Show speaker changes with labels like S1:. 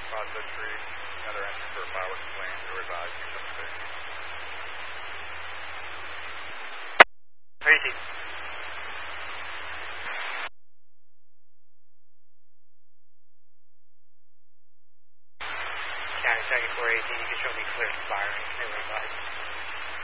S1: process tree. Another entry for a fireworks flame. You're advised. Use up station.
S2: Tracy. County Second 418, you can show me clear firing. They were advised.